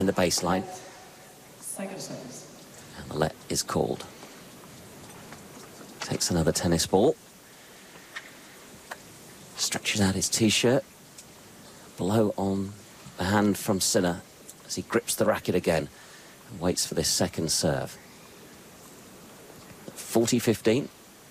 in the baseline. And the let is called. Takes another tennis ball. Stretches out his T-shirt. Blow on the hand from Sinner as he grips the racket again and waits for this second serve. 40-15.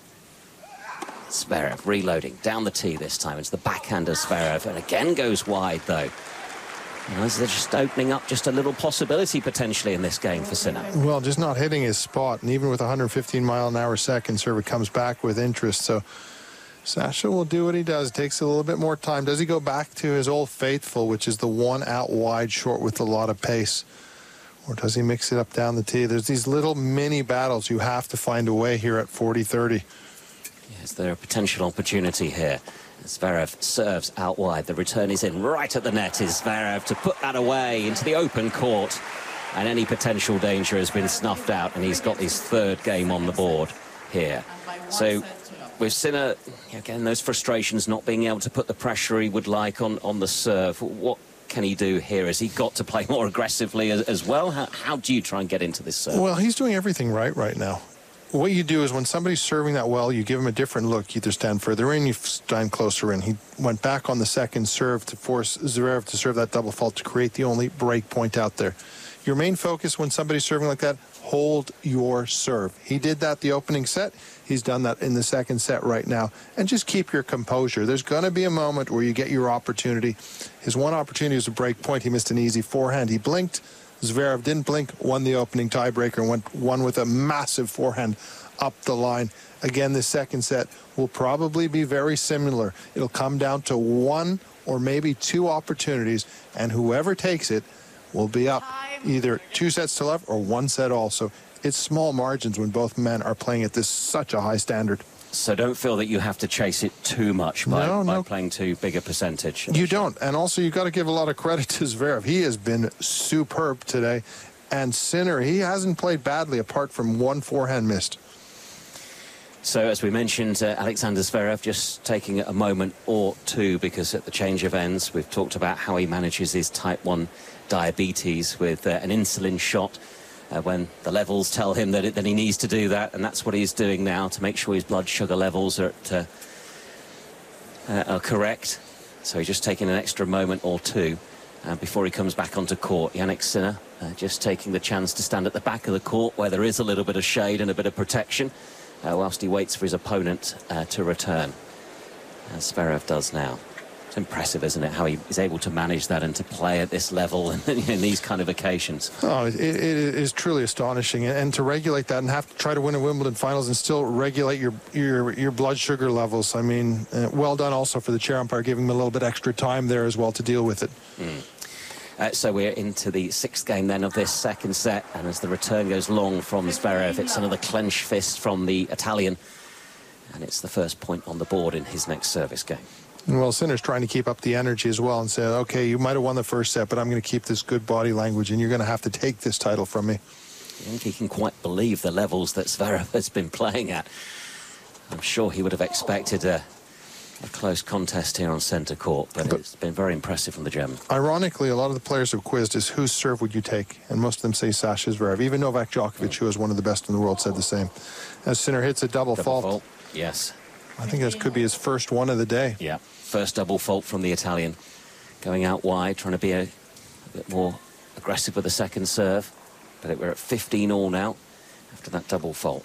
Zverev reloading down the tee this time. It's the backhander Zverev, and again goes wide though. And they're just opening up just a little possibility potentially in this game for Sinner. Well, just not hitting his spot, and even with 115-mile-an-hour second serve, it comes back with interest. So Sasha will do what he does. Takes a little bit more time. Does he go back to his old faithful, which is the one out wide short with a lot of pace? Or does he mix it up down the tee? There's these little mini battles you have to find a way here at 40-30. Is there a potential opportunity here? Zverev serves out wide. The return is in right at the net. Is Zverev to put that away into the open court. And any potential danger has been snuffed out, and he's got his third game on the board here. So with Sinner, again, those frustrations, not being able to put the pressure he would like on the serve, what can he do here? Has he got to play more aggressively as well? How do you try and get into this serve? Well, he's doing everything right now. What you do is when somebody's serving that well, you give him a different look. You either stand further in, you stand closer in. He went back on the second serve to force Zverev to serve that double fault to create the only break point out there. Your main focus when somebody's serving like that, hold your serve. He did that the opening set. He's done that in the second set right now. And just keep your composure. There's going to be a moment where you get your opportunity. His one opportunity was a break point. He missed an easy forehand. He blinked. Zverev didn't blink, won the opening tiebreaker, and won with a massive forehand up the line. Again, the second set will probably be very similar. It'll come down to one or maybe two opportunities, and whoever takes it will be up either 2 sets to love or 1 set also. It's small margins when both men are playing at such a high standard. So don't feel that you have to chase it too much by playing too big a percentage. You don't. And also, you've got to give a lot of credit to Zverev. He has been superb today. And Sinner, he hasn't played badly apart from one forehand missed. So, as we mentioned, Alexander Zverev just taking a moment or two, because at the change of ends, we've talked about how he manages his type 1 diabetes with an insulin shot. When the levels tell him that he needs to do that, and that's what he's doing now to make sure his blood sugar levels are correct. So he's just taking an extra moment or two before he comes back onto court. Jannik Sinner just taking the chance to stand at the back of the court where there is a little bit of shade and a bit of protection whilst he waits for his opponent to return, as Zverev does now. It's impressive, isn't it, how he is able to manage that and to play at this level in these kind of occasions. Oh, it is truly astonishing, and to regulate that and have to try to win a Wimbledon finals and still regulate your blood sugar levels. I mean, well done also for the chair umpire, giving him a little bit extra time there as well to deal with it. So we're into the 6th game then of this second set, and as the return goes long from Zverev, it's another clenched fist from the Italian, and it's the first point on the board in his next service game. Well, Sinner's trying to keep up the energy as well and say, okay, you might have won the first set, but I'm going to keep this good body language, and you're going to have to take this title from me. I think he can quite believe the levels that Zverev has been playing at. I'm sure he would have expected a close contest here on centre court, but it's been very impressive from the German. Ironically, a lot of the players who've quizzed is whose serve would you take? And most of them say Sasha Zverev. Even Novak Djokovic, who is one of the best in the world, said the same. As Sinner hits a double fault. Yes. I think this could be his first one of the day. Yeah, first double fault from the Italian. Going out wide, trying to be a bit more aggressive with the second serve. But we're at 15-all now after that double fault.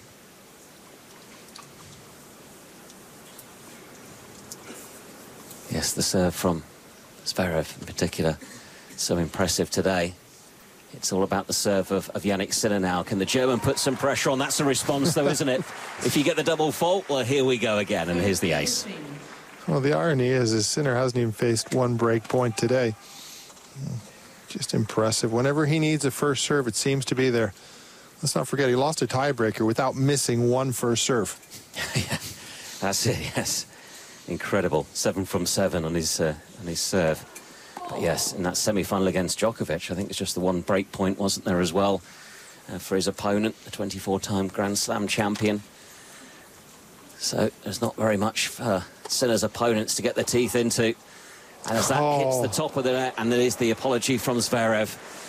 Yes, the serve from Zverev in particular, so impressive today. It's all about the serve of Jannik Sinner now. Can the German put some pressure on? That's a response, though, isn't it? If you get the double fault, well, here we go again, and here's the ace. Well, the irony is Sinner hasn't even faced one break point today. Just impressive. Whenever he needs a first serve, it seems to be there. Let's not forget, he lost a tiebreaker without missing one first serve. Yeah, that's it, yes. Incredible. 7 from 7 on his serve. But yes, in that semi-final against Djokovic, I think it's just the one break point, wasn't there, as well, for his opponent, the 24-time Grand Slam champion. So there's not very much for Sinner's opponents to get their teeth into. And as that hits the top of the net, and there is the apology from Zverev,